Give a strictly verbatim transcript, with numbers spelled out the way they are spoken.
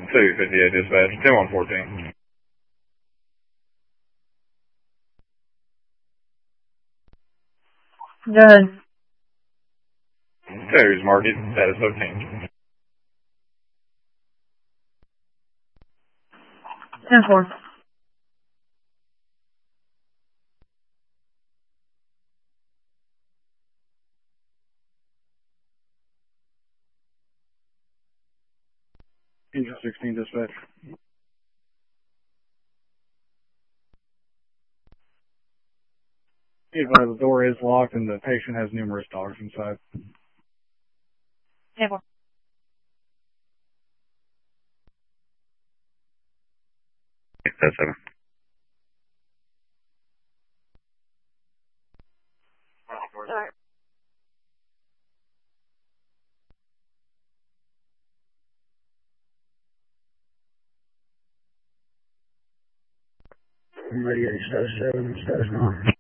two fifty-eight dispatch, ten one fourteen. Go ahead. Terry's Market, status no change. ten four. Engine sixteen dispatch. Be advised, the door is locked and the patient has numerous dogs inside. ten four. That's seven. Alright. I'm ready at status seven, status nine.